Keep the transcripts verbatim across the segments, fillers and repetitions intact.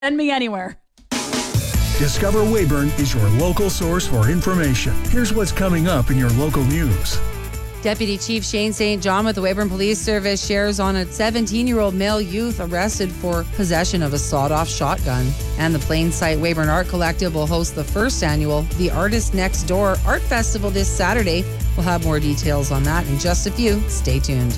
Send me anywhere. Discover Weyburn is your local source for information. Here's what's coming up in your local news. Deputy Chief Shane Saint John with the Weyburn Police Service shares on a seventeen-year-old male youth arrested for possession of a sawed-off shotgun. And the Plain Sight Weyburn Art Collective will host the first annual The Artist Next Door Art Festival this Saturday. We'll have more details on that in just a few. Stay tuned.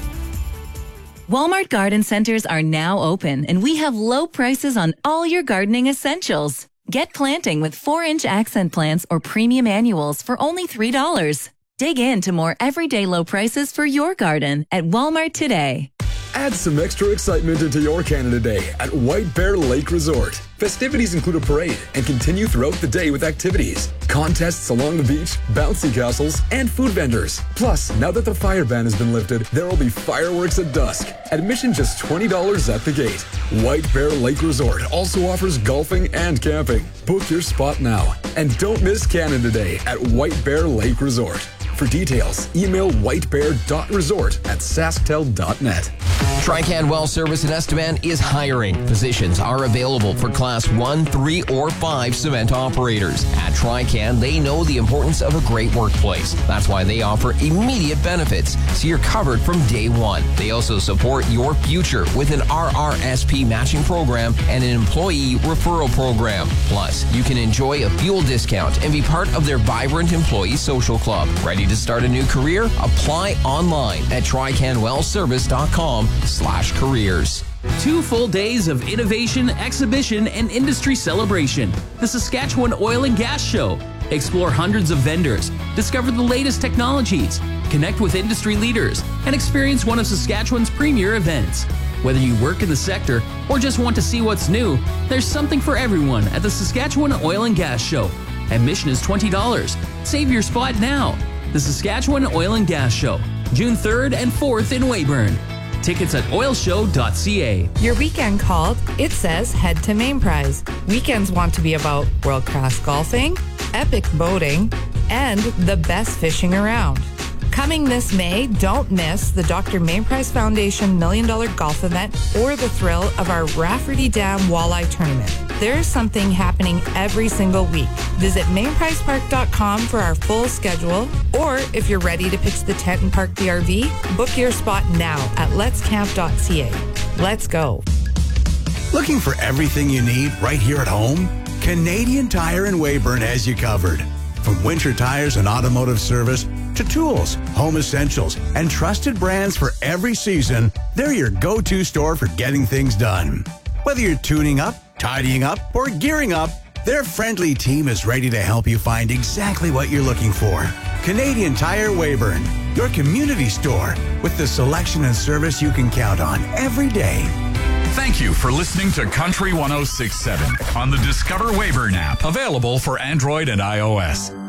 Walmart Garden Centers are now open, and we have low prices on all your gardening essentials. Get planting with four-inch accent plants or premium annuals for only three dollars. Dig into more everyday low prices for your garden at Walmart today. Add some extra excitement into your Canada Day at White Bear Lake Resort. Festivities include a parade and continue throughout the day with activities, contests along the beach, bouncy castles, and food vendors. Plus, now that the fire ban has been lifted, there will be fireworks at dusk. Admission just twenty dollars at the gate. White Bear Lake Resort also offers golfing and camping. Book your spot now. And don't miss Canada Day at White Bear Lake Resort. For details, email whitebear.resort at sasktel dot net. Trican Well Service in Estevan is hiring. Positions are available for Class one, three, or five cement operators. At Trican, they know the importance of a great workplace. That's why they offer immediate benefits, so you're covered from day one. They also support your future with an R R S P matching program and an employee referral program. Plus, you can enjoy a fuel discount and be part of their vibrant employee social club. Ready to start a new career? Apply online at trican well service dot com slash careers. Two full days of innovation, exhibition, and industry celebration. The Saskatchewan Oil and Gas Show. Explore hundreds of vendors, discover the latest technologies, connect with industry leaders, and experience one of Saskatchewan's premier events. Whether you work in the sector or just want to see what's new, there's something for everyone at the Saskatchewan Oil and Gas Show. Admission is twenty dollars. Save your spot now. The Saskatchewan Oil and Gas Show, June third and fourth in Weyburn. Tickets at oil show dot c a. Your weekend called, it says head to Main Prize. Weekends want to be about world-class golfing, epic boating, and the best fishing around. Coming this May, don't miss the Doctor Main Prize Foundation Million Dollar Golf Event or the thrill of our Rafferty Dam Walleye Tournament. There is something happening every single week. Visit main prize park dot com for our full schedule, or if you're ready to pitch the tent and park the R V, book your spot now at lets camp dot c a. Let's go. Looking for everything you need right here at home? Canadian Tire in Weyburn has you covered. From winter tires and automotive service to tools, home essentials, and trusted brands for every season, they're your go-to store for getting things done. Whether you're tuning up, tidying up, or gearing up, their friendly team is ready to help you find exactly what you're looking for. Canadian Tire Weyburn, your community store with the selection and service you can count on every day. Thank you for listening to Country one oh six point seven on the Discover Weyburn app, available for Android and iOS.